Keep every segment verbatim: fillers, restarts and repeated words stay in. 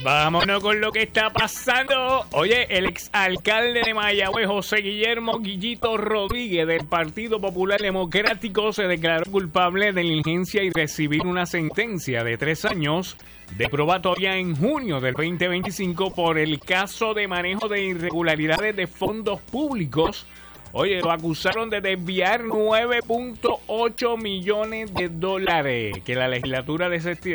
Vámonos con lo que está pasando. Oye, el exalcalde de Mayagüez, José Guillermo Guillito Rodríguez, del Partido Popular Democrático, se declaró culpable de negligencia y recibir una sentencia de tres años de probatoria en junio del veinte veinticinco por el caso de manejo de irregularidades de fondos públicos. Oye, lo acusaron de desviar nueve punto ocho millones de dólares que la legislatura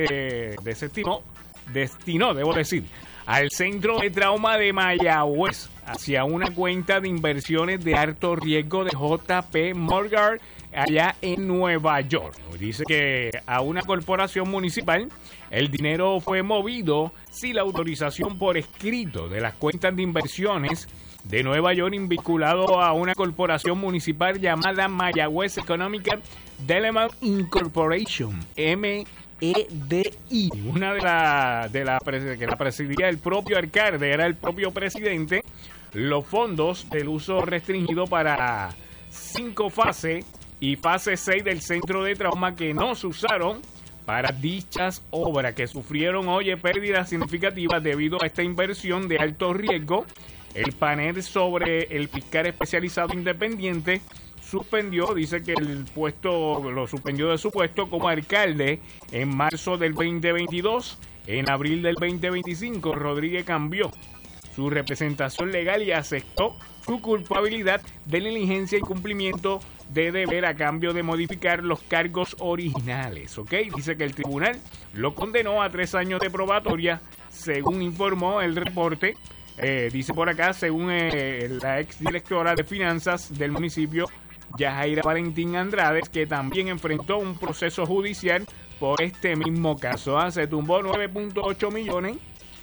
desestimó, destinó, debo decir, al Centro de Trauma de Mayagüez hacia una cuenta de inversiones de alto riesgo de J P Morgan allá en Nueva York. Dice que a una corporación municipal el dinero fue movido sin la autorización por escrito de las cuentas de inversiones de Nueva York, vinculado a una corporación municipal llamada Mayagüez Economic Development Incorporation, M E D I. Una de las de la que la presidía el propio alcalde, era el propio presidente. Los fondos del uso restringido para cinco fases y fase seis del centro de trauma que no se usaron para dichas obras, que sufrieron, oye, pérdidas significativas debido a esta inversión de alto riesgo. El panel sobre el fiscal especializado independiente suspendió, dice que el puesto, lo suspendió de su puesto como alcalde en marzo del veinte veintidós. En abril del veinte veinticinco, Rodríguez cambió su representación legal y aceptó su culpabilidad de negligencia y cumplimiento de deber a cambio de modificar los cargos originales, ¿ok? Dice que el tribunal lo condenó a tres años de probatoria, según informó el reporte. Eh, dice por acá, según eh, la exdirectora de finanzas del municipio, Yajaira Valentín Andrade, que también enfrentó un proceso judicial por este mismo caso. Ah, se tumbó nueve punto ocho millones.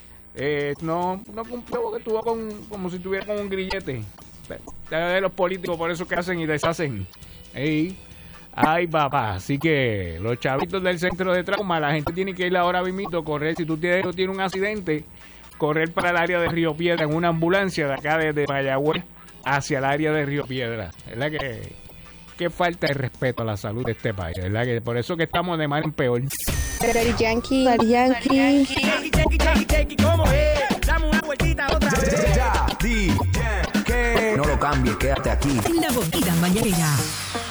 Eh, no, no cumplió porque estuvo con, como si estuviera con un grillete. De los políticos, por eso que hacen y deshacen. Ey. Ay, papá. Así que los chavitos del centro de trauma, la gente tiene que ir ahora mismo, correr. Si tú tienes, tienes un accidente, correr para el área de Río Piedra en una ambulancia de acá desde Mayagüez hacia el área de Río Piedra. ¿Verdad que, que falta de respeto a la salud de este país? ¿Verdad que por eso que estamos de mal en peor? Daddy Yankee, Daddy Yankee. ¿Cómo es? Dame una vueltita otra vez. Ya, di, que no lo cambies, quédate aquí. La Boquita Mañanera.